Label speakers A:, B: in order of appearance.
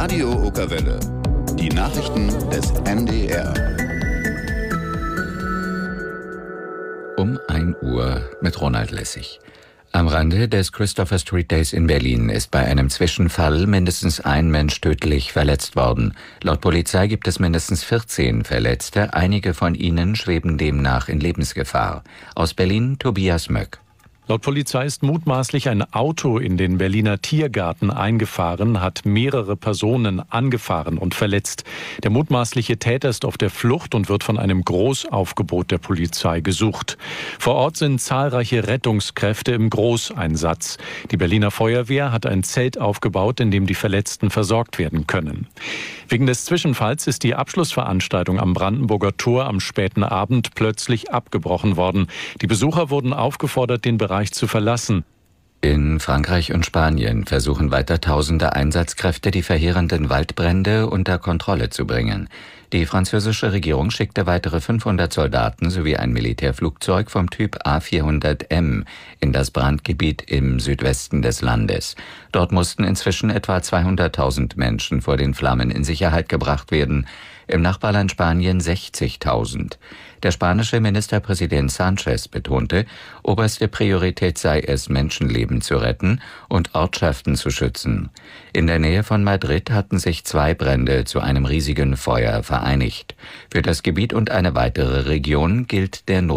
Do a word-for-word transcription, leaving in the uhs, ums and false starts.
A: Radio Okerwelle. Die Nachrichten des M D R.
B: Um ein Uhr mit Ronald Lessig. Am Rande des Christopher Street Days in Berlin ist bei einem Zwischenfall mindestens ein Mensch tödlich verletzt worden. Laut Polizei gibt es mindestens vierzehn Verletzte, einige von ihnen schweben demnach in Lebensgefahr. Aus Berlin Tobias Möck.
C: Laut Polizei ist mutmaßlich ein Auto in den Berliner Tiergarten eingefahren, hat mehrere Personen angefahren und verletzt. Der mutmaßliche Täter ist auf der Flucht und wird von einem Großaufgebot der Polizei gesucht. Vor Ort sind zahlreiche Rettungskräfte im Großeinsatz. Die Berliner Feuerwehr hat ein Zelt aufgebaut, in dem die Verletzten versorgt werden können. Wegen des Zwischenfalls ist die Abschlussveranstaltung am Brandenburger Tor am späten Abend plötzlich abgebrochen worden. Die Besucher wurden aufgefordert, den Bereich zu verlassen.
B: In Frankreich und Spanien versuchen weiter tausende Einsatzkräfte, die verheerenden Waldbrände unter Kontrolle zu bringen. Die französische Regierung schickte weitere fünfhundert Soldaten sowie ein Militärflugzeug vom Typ A vierhundert M in das Brandgebiet im Südwesten des Landes. Dort mussten inzwischen etwa zweihunderttausend Menschen vor den Flammen in Sicherheit gebracht werden, im Nachbarland Spanien sechzigtausend. Der spanische Ministerpräsident Sánchez betonte, oberste Priorität sei es, Menschenleben zu retten und Ortschaften zu schützen. In der Nähe von Madrid hatten sich zwei Brände zu einem riesigen Feuer vereinigt. Für das Gebiet und eine weitere Region gilt der